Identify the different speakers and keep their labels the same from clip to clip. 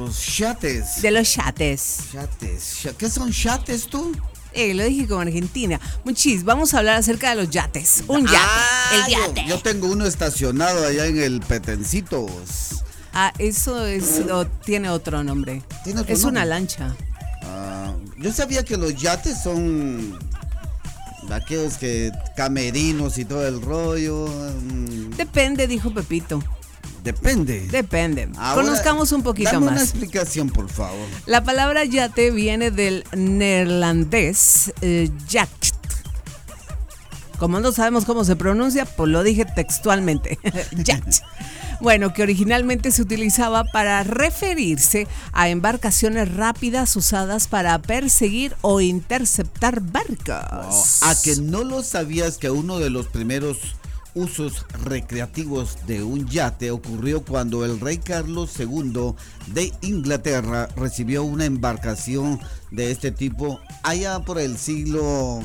Speaker 1: los yates.
Speaker 2: De los yates.
Speaker 1: ¿Qué son yates tú?
Speaker 2: Lo dije como Argentina. Muchis, vamos a hablar acerca de los yates. Un yate. El yate.
Speaker 1: Yo tengo uno estacionado allá en el Petencitos.
Speaker 2: Eso tiene otro nombre.
Speaker 1: ¿Tiene otro
Speaker 2: es
Speaker 1: nombre?
Speaker 2: una lancha.
Speaker 1: Yo sabía que los yates son aquellos que camerinos y todo el rollo.
Speaker 2: Depende, dijo Pepito.
Speaker 1: Depende. Ahora,
Speaker 2: conozcamos un poquito
Speaker 1: dame
Speaker 2: más.
Speaker 1: una explicación, por favor.
Speaker 2: La palabra yate viene del neerlandés yacht. Como no sabemos cómo se pronuncia, pues lo dije textualmente. Yacht. Bueno, que originalmente se utilizaba para referirse a embarcaciones rápidas usadas para perseguir o interceptar barcos.
Speaker 1: ¿A que no lo sabías que uno de los primeros usos recreativos de un yate ocurrió cuando el rey Carlos II de Inglaterra recibió una embarcación de este tipo allá por el siglo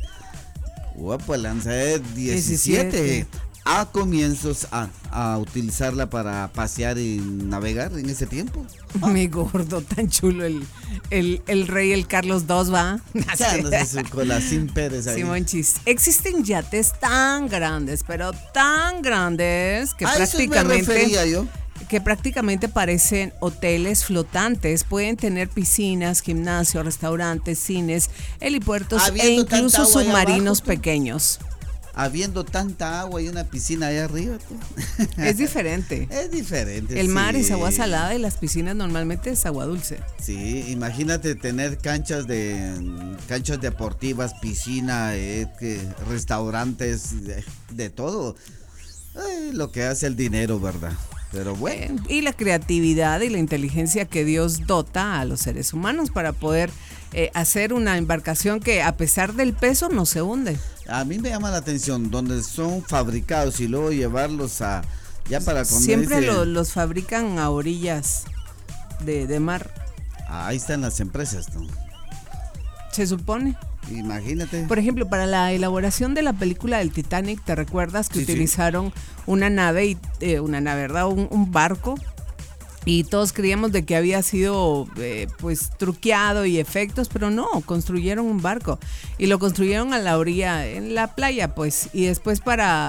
Speaker 1: XVII? A comienzos a utilizarla para pasear y navegar en ese tiempo.
Speaker 2: Mi gordo, tan chulo el rey, el Carlos II, ¿va?
Speaker 1: Con la Sin Pérez ahí.
Speaker 2: Simonchis, existen yates tan grandes, pero tan grandes que
Speaker 1: eso me refería yo.
Speaker 2: Que prácticamente parecen hoteles flotantes. Pueden tener piscinas, gimnasios, restaurantes, cines, helipuertos e incluso submarinos pequeños.
Speaker 1: Habiendo tanta agua y una piscina allá arriba.
Speaker 2: Es diferente.
Speaker 1: Es diferente.
Speaker 2: El mar es agua salada y las piscinas normalmente es agua dulce.
Speaker 1: Sí, imagínate tener canchas deportivas, piscina, restaurantes, de todo. Lo que hace el dinero, ¿verdad? Pero bueno.
Speaker 2: Y la creatividad y la inteligencia que Dios dota a los seres humanos para poder hacer una embarcación que a pesar del peso no se hunde.
Speaker 1: A mí me llama la atención donde son fabricados y luego llevarlos ya para comer.
Speaker 2: Siempre los fabrican a orillas de mar.
Speaker 1: Ahí están las empresas, ¿no?
Speaker 2: Se supone.
Speaker 1: Imagínate.
Speaker 2: Por ejemplo, para la elaboración de la película del Titanic, ¿te recuerdas que utilizaron una nave, ¿verdad? Un barco. Y todos creíamos de que había sido truqueado y efectos, pero no, construyeron un barco y lo construyeron a la orilla, en la playa, pues, y después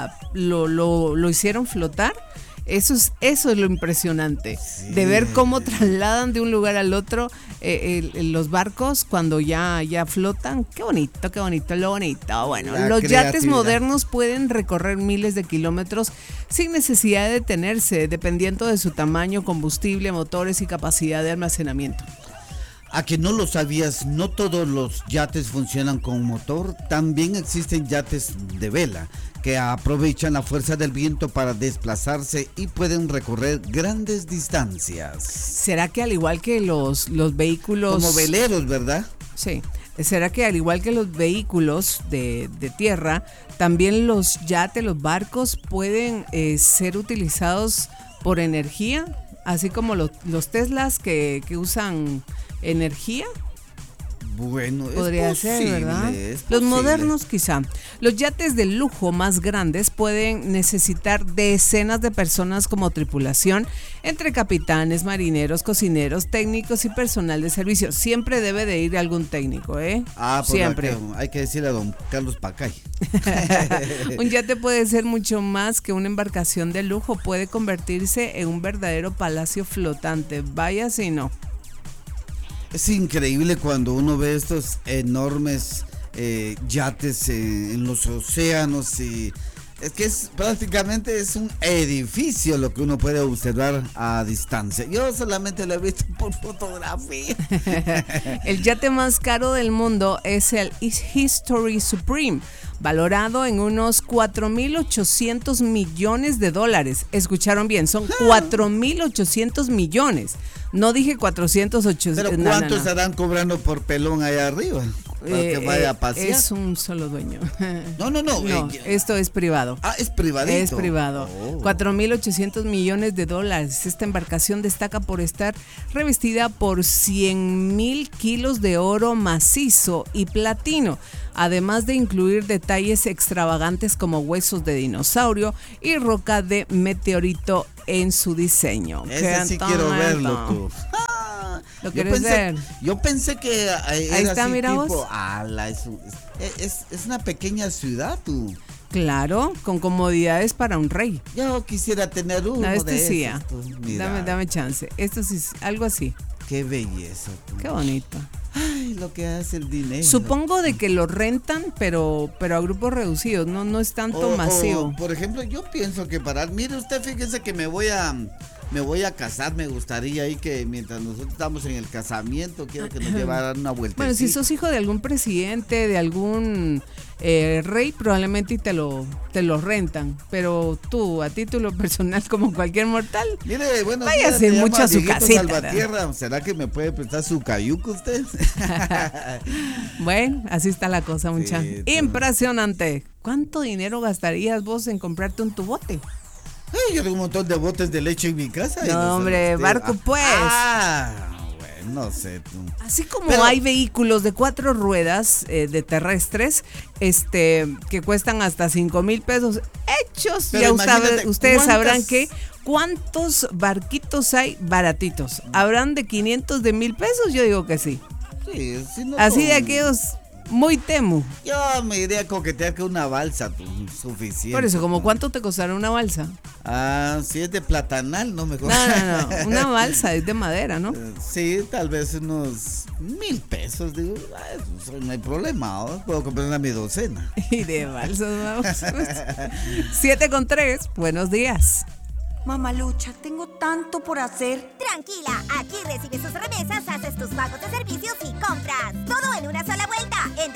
Speaker 2: lo hicieron flotar. Eso es lo impresionante, de ver cómo trasladan de un lugar al otro los barcos cuando ya flotan. Qué bonito, lo bonito. Bueno, los yates modernos pueden recorrer miles de kilómetros sin necesidad de detenerse, dependiendo de su tamaño, combustible, motores y capacidad de almacenamiento.
Speaker 1: ¿A que no lo sabías? No todos los yates funcionan con motor. También existen yates de vela que aprovechan la fuerza del viento para desplazarse y pueden recorrer grandes distancias.
Speaker 2: ¿Será que al igual que los vehículos...
Speaker 1: Como veleros, ¿verdad?
Speaker 2: Sí. ¿Será que al igual que los vehículos de tierra, también los yates, los barcos pueden ser utilizados por energía? Así como los Teslas que usan energía.
Speaker 1: Bueno,
Speaker 2: podría ser, ¿verdad? Los modernos quizá. Los yates de lujo más grandes pueden necesitar decenas de personas como tripulación, entre capitanes, marineros, cocineros, técnicos y personal de servicio. Siempre debe de ir algún técnico, ¿eh? Siempre.
Speaker 1: Hay que decirle a don Carlos Pacay.
Speaker 2: Un yate puede ser mucho más que una embarcación de lujo. Puede convertirse en un verdadero palacio flotante. Vaya si no.
Speaker 1: Es increíble cuando uno ve estos enormes yates en los océanos y es que prácticamente es un edificio lo que uno puede observar a distancia. Yo solamente lo he visto por fotografía.
Speaker 2: El yate más caro del mundo es el History Supreme, valorado en unos 4.800 millones de dólares. Escucharon bien, son 4.800 millones. No dije 408.
Speaker 1: Pero ¿cuántos estarán cobrando por pelón allá arriba? Para que vaya a pasear.
Speaker 2: Es un solo dueño.
Speaker 1: No.
Speaker 2: Esto es privado.
Speaker 1: Es privadito.
Speaker 2: Es privado. 4.800 millones de dólares. Esta embarcación destaca por estar revestida por 100,000 kilos de oro macizo y platino, además de incluir detalles extravagantes como huesos de dinosaurio y roca de meteorito en su diseño.
Speaker 1: Ese sí quiero verlo tú.
Speaker 2: ¿Lo querés ver?
Speaker 1: Yo pensé que era
Speaker 2: ahí está,
Speaker 1: así,
Speaker 2: mira
Speaker 1: tipo,
Speaker 2: vos.
Speaker 1: Es una pequeña ciudad, tú.
Speaker 2: Claro, con comodidades para un rey.
Speaker 1: Yo quisiera tener uno
Speaker 2: No, este
Speaker 1: de
Speaker 2: sí,
Speaker 1: esos, tú. Mira,
Speaker 2: dame chance. Esto sí es algo así.
Speaker 1: qué belleza, tú.
Speaker 2: Qué bonito.
Speaker 1: Ay, lo que hace el dinero.
Speaker 2: Supongo de que lo rentan, pero a grupos reducidos, no es tanto masivo.
Speaker 1: Por ejemplo, yo pienso que mire usted, fíjese que me voy a casar, me gustaría ahí que mientras nosotros estamos en el casamiento, quiero que nos llevaran una vuelta.
Speaker 2: Bueno, si sos hijo de algún presidente, de algún rey, probablemente y te lo rentan, pero tú, a título personal, como cualquier mortal,
Speaker 1: mire, bueno,
Speaker 2: váyase mucho a su casita.
Speaker 1: Salvatierra, ¿será que me puede prestar su cayuco usted?
Speaker 2: Bueno, así está la cosa, muchacho.
Speaker 1: Sí,
Speaker 2: Impresionante. ¿Cuánto dinero gastarías vos en comprarte un tubote?
Speaker 1: Ay, yo tengo un montón de botes de leche en mi casa.
Speaker 2: No, hombre, barco pues.
Speaker 1: Bueno, no sé tú.
Speaker 2: Así como hay vehículos de 4 ruedas de terrestres que cuestan hasta 5,000 pesos hechos.
Speaker 1: Pero
Speaker 2: Ya ustedes sabrán que
Speaker 1: ¿cuántas?
Speaker 2: ¿cuántos barquitos hay baratitos? ¿Habrán de 500, de 1,000 pesos? Yo digo que sí.
Speaker 1: Sí, sí, no
Speaker 2: Así de
Speaker 1: con-
Speaker 2: aquellos muy temu.
Speaker 1: Yo me iría a coquetear con una balsa, tú, suficiente.
Speaker 2: Por eso, ¿como cuánto te costará una balsa?
Speaker 1: Si es de platanal, no mejor.
Speaker 2: No. Una balsa es de madera, ¿no?
Speaker 1: Sí, tal vez unos 1,000 pesos, digo, no hay problema, ¿no? Puedo comprar una mi docena.
Speaker 2: Y de balsas, vamos. 7:03, buenos días.
Speaker 3: Mamalucha, tengo tanto por hacer.
Speaker 4: Tranquila, aquí recibes tus remesas, haces tus pagos de servicios y compras. Todo en una sola vuelta. En